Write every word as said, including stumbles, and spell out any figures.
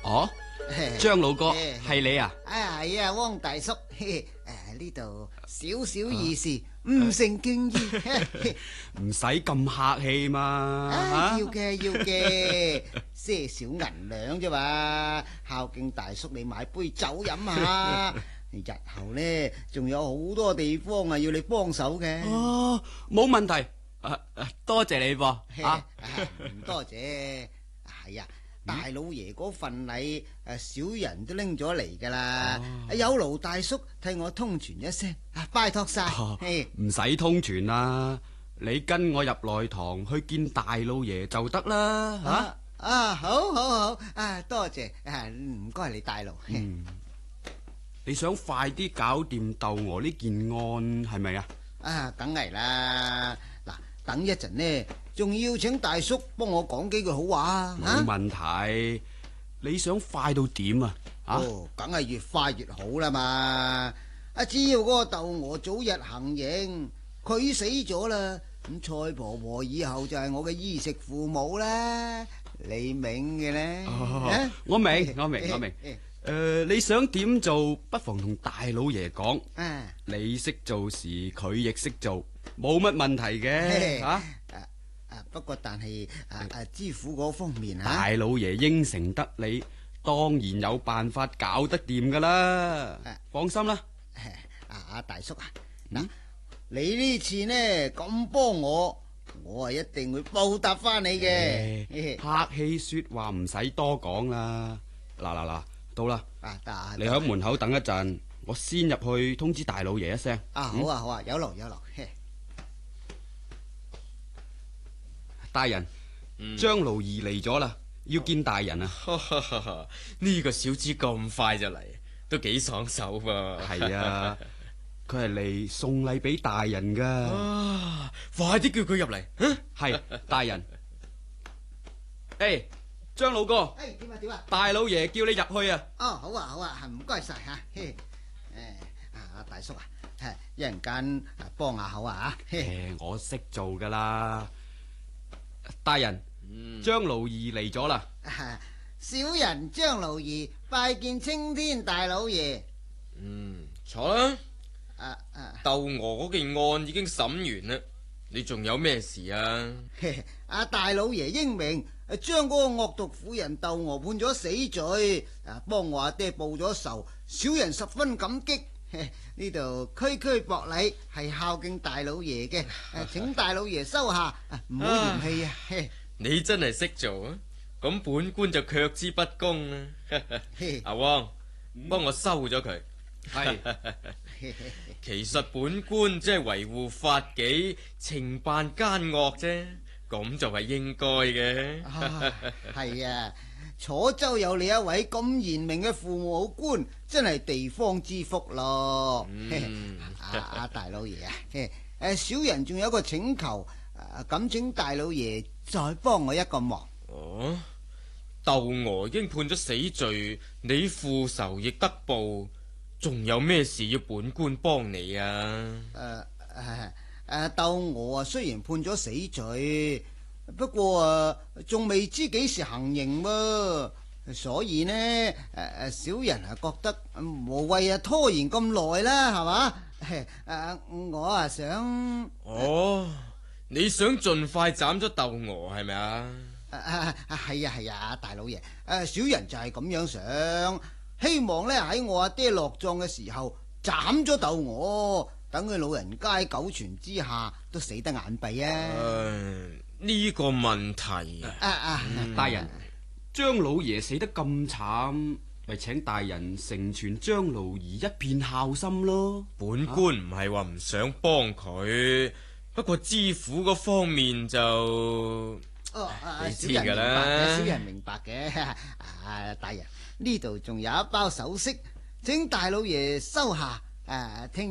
哦，張老哥係你啊？ 啊係啊，汪大叔，誒呢度少少意思，唔成敬意， 唔使咁客氣嘛。 啊要嘅要嘅，些少銀兩啫嘛，孝敬大叔你買杯酒飲下。日後呢，仲有好多地方啊要你幫手嘅。 哦，冇問題，啊啊、多謝你噃。啊， 唔多謝，係啊。大老爺嗰份禮，誒，小人都拎咗嚟噶啦。哦、有勞大叔替我通傳一聲，拜託晒。 唔使、哦、通傳啦，你跟我入內堂去見大老爺就得啦。吓啊，啊，好好好，啊，多謝，唔該你大勞。 嗯你想快啲搞掂竇娥呢件案係咪啊？ 啊，梗係啦。嗱，等一陣呢，仲要請大叔幫我講幾句好話啊。 冇問題，啊、你想快到點啊？ 哦，梗係越快越好啦嘛。啊，只要嗰個竇娥早日行刑，佢死咗啦，咁蔡婆婆以後就係我嘅衣食父母啦。你明嘅呢？ 哦啊、我明，我明，我明。誒、呃，你想點做，不妨同大老爺講。啊、你識做事，佢亦識做，冇乜問題嘅。吓、啊啊啊，不過但係啊啊，知府嗰方面啊， 大老爺應承得你，當然有辦法搞得掂噶啦。啊、放心啦。 啊，阿大叔啊，嗱、嗯，你呢次呢咁幫我，我啊一定會報答翻你嘅。 欸、客氣說話唔使多講啦。嗱嗱嗱。到啦，啊、你喺門口等一陣，我先入去通知大老爺一聲。 啊，好啊好啊，有勞有勞。 大人，張勞兒嚟咗啦，要見大人啊！ 呢個小子咁快就嚟，都幾爽手噃。 係啊，佢係嚟送禮俾大人噶。 啊，快啲叫佢入嚟。 係大人。誒。張老哥，誒點啊點啊， 大老爺叫你入去啊！ 哦，好啊好啊，唔該晒吓。誒，阿大叔啊，一陣間幫下口啊吓。 誒，我識做噶啦。大人，張勞兒嚟咗啦。 小人張勞兒拜見青天大老爺。 嗯，坐啦。啊啊，竇娥嗰件案已經審完啦，你仲有咩事啊？ 阿大老爺英明。將嗰個惡毒婦人竇娥判咗死罪，啊，幫我阿爹報咗仇，小人十分感激。呢度區區薄禮係孝敬大老爺嘅，請大老爺收下，唔好嫌棄啊！ 你真係識做啊！咁本官就卻之不恭啦。阿汪，幫我收咗佢。係，其實本官即係維護法紀，懲辦奸惡啫。咁就係應該嘅。 係啊，楚州有你一位咁賢明嘅父母官，真係地方之福咯。阿阿大老爺啊，誒，小人仲有一個請求，咁請大老爺再幫我一個忙。 哦，竇娥已經判咗死罪，你父仇亦得報，仲有咩事要本官幫你啊？誒誒。誒，竇娥啊，雖然判咗死罪，不過啊，仲未知幾時行刑喎，所以呢，誒誒，小人啊覺得無謂啊拖延咁耐啦，係嘛？誒，我啊想， 哦，你想盡快斬咗竇娥係咪啊？ 係啊係啊，大老爺，誒，小人就係咁樣想，希望呢喺我阿爹落葬嘅時候斬咗竇娥。等佢老人家九泉之下都死得眼閉啊！ 呢個問題啊， 啊啊嗯、大人，張老爺死得咁慘，咪請大人成全張勞兒一片孝心咯。 本官唔係話唔想幫佢，不過知府嗰方面就哦， 你知噶啦， 小人明白嘅。啊，大人，呢度仲有一包首飾，請大老爺收下。誒，聽。